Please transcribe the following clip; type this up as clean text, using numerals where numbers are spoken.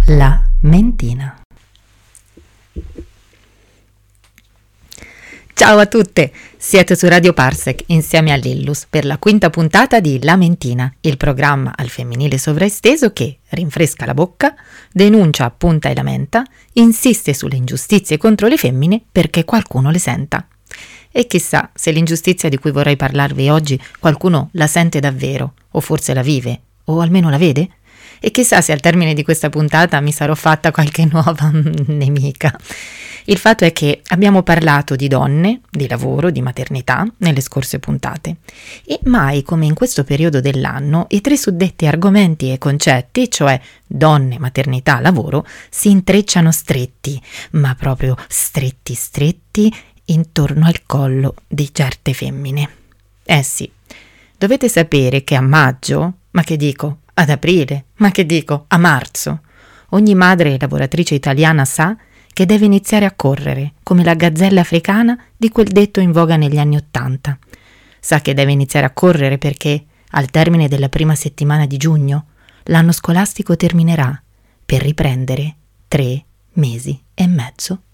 La mentina. Ciao a tutte, siete su Radio Parsec insieme a Lillus per la quinta puntata di La mentina, il programma al femminile sovraesteso che rinfresca la bocca, denuncia, appunta e lamenta, insiste sulle ingiustizie contro le femmine perché qualcuno le senta. E chissà se l'ingiustizia di cui vorrei parlarvi oggi qualcuno la sente davvero, o forse la vive, o almeno la vede? E chissà se al termine di questa puntata mi sarò fatta qualche nuova nemica. Il fatto è che abbiamo parlato di donne, di lavoro, di maternità nelle scorse puntate e mai come in questo periodo dell'anno i tre suddetti argomenti e concetti, cioè donne, maternità, lavoro, si intrecciano stretti, ma proprio stretti intorno al collo di certe femmine. Sì, dovete sapere che a maggio, ma che dico, ad aprile, ma che dico, a marzo, ogni madre lavoratrice italiana sa che deve iniziare a correre, come la gazzella africana di quel detto in voga negli anni '80. Sa che deve iniziare a correre perché, al termine della prima settimana di giugno, l'anno scolastico terminerà per riprendere 3 mesi e mezzo